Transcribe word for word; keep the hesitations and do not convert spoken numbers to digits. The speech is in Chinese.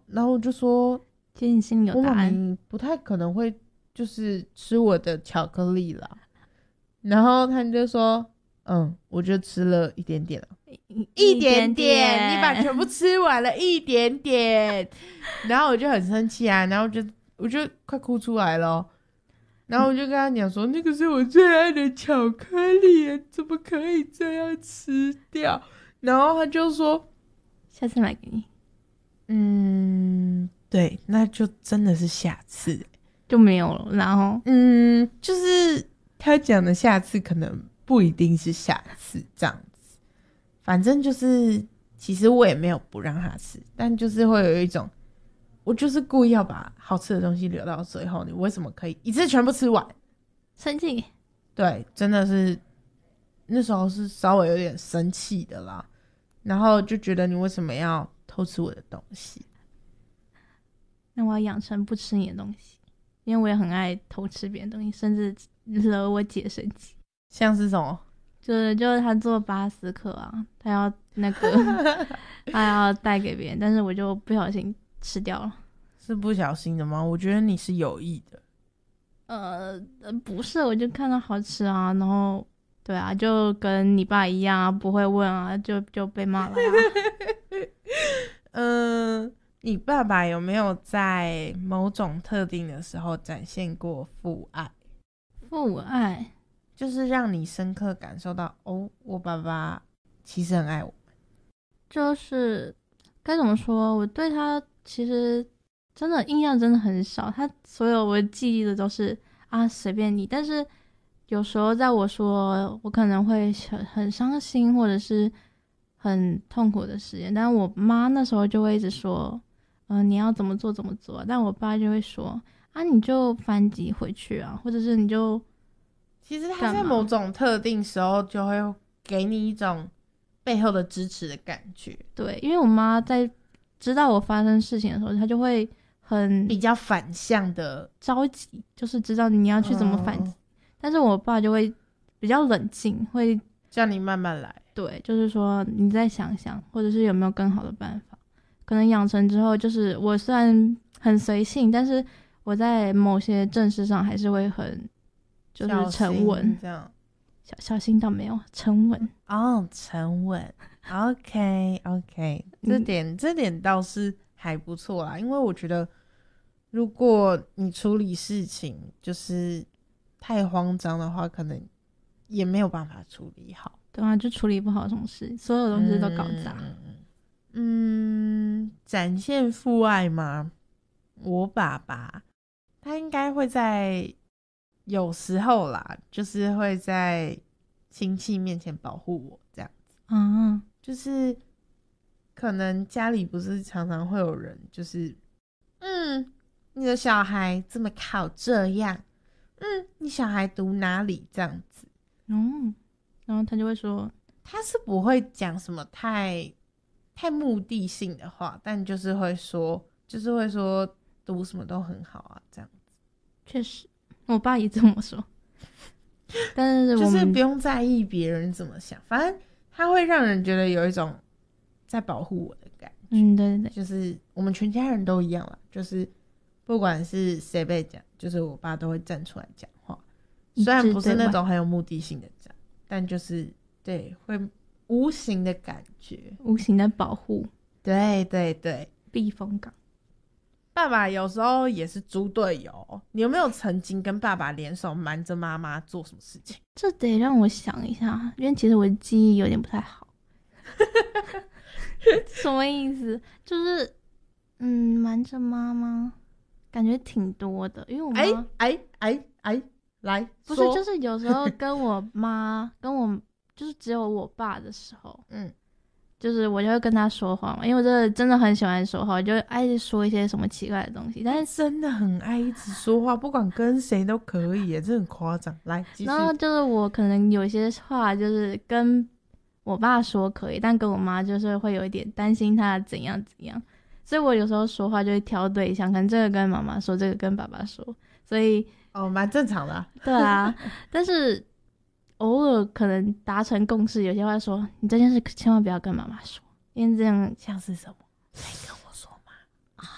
然后我就说， 其实你心里有答案， 我妈咪不太可能会就是吃我的巧克力啦。然后他就说，嗯，我就吃了一点点了， 一一点点点，你把全部吃完了，一点点。然后我就很生气啊，然后我就我就快哭出来了。然后我就跟他讲说，那个是我最爱的巧克力，怎么可以这样吃掉？然后他就说， 下次买给你， 嗯，对，那就真的是下次。 就没有了。然后， 嗯，就是他讲的下次可能不一定是下次这样子，反正就是其实我也没有不让他吃，但就是会有一种，我就是故意要把好吃的东西留到最后，你为什么可以一次全部吃完？ 生气， 对，真的是那时候是稍微有点生气的啦，然后就觉得你为什么要偷吃我的东西？ 那我要养成不吃你的东西，因为我也很爱偷吃别人东西，甚至惹我姐生气。 像是什么？ 就是就是他做巴斯克啊，他要那个他要带给别人，但是我就不小心吃掉了。 是不小心的吗？我觉得你是有意的。 呃，不是，我就看到好吃啊，然后对啊，就跟你爸一样啊，不会问啊，就就被骂了啊。 嗯，你爸爸有没有在某种特定的时候展现过父爱？ 父爱就是让你深刻感受到，哦，我爸爸其实很爱我。 就是该怎么说，我对他其实真的印象真的很少，他所有我记忆的都是啊随便你，但是有时候在我说我可能会很很伤心或者是很痛苦的时间，但我妈那时候就会一直说，嗯、呃，你要怎么做怎么做，但我爸就会说啊你就反击回去啊，或者是你就其实他在某种特定时候就会给你一种背后的支持的感觉。 对，因为我妈在知道我发生事情的时候，她就会很比较反向的着急，就是知道你要去怎么反击。嗯、但是我爸就会比较冷静，会叫你慢慢来。 对，就是说你再想想，或者是有没有更好的办法。可能养成之后，就是我虽然很随性，但是我在某些正事上还是会很就是沉稳， 这样。 小小心倒没有沉稳哦，沉稳。OK OK， 这点、嗯、这点倒是还不错啦，因为我觉得如果你处理事情就是太慌张的话，可能也没有办法处理好。 对啊，就处理不好什么事，所有东西都搞砸。 嗯，展现父爱吗？我爸爸他应该会在有时候啦，就是会在亲戚面前保护我这样子。 嗯， 就是可能家里不是常常会有人就是嗯你的小孩这么考这样，嗯你小孩读哪里这样子。 嗯，然后他就会说， 他是不会讲什么太太目的性的话，但就是会说就是会说读什么都很好啊这样子。 确实我爸也这么说但是我就是不用在意别人怎么想，反正他会让人觉得有一种在保护我的感觉。 嗯，对对对， 就是我们全家人都一样啦，就是不管是谁被讲，就是我爸都会站出来讲话，虽然不是那种很有目的性的讲，但就是对会无形的感觉， 无形的保护。 对对对， 避风港。 爸爸有时候也是猪队友，你有没有曾经跟爸爸联手瞒着妈妈做什么事情？ 这得让我想一下，因为其实我的记忆有点不太好。什么意思？就是嗯，瞒着妈妈，感觉挺多的，因为我妈哎哎哎哎，来， 不是，就是有时候跟我妈跟我就是只有我爸的时候，嗯。就是我就会跟他说话嘛，因为我真的真的很喜欢说话，我就爱说一些什么奇怪的东西。但是真的很爱一直说话，不管跟谁都可以耶，这很夸张。来，继续。 然后就是我可能有些话就是跟我爸说可以，但跟我妈就是会有一点担心他怎样怎样，所以我有时候说话就会挑对象，可能这个跟妈妈说，这个跟爸爸说，所以哦，蛮正常的啊。 对啊，但是。偶尔可能达成共识，有些话说你这件事千万不要跟妈妈说，因为这样像是什么？来跟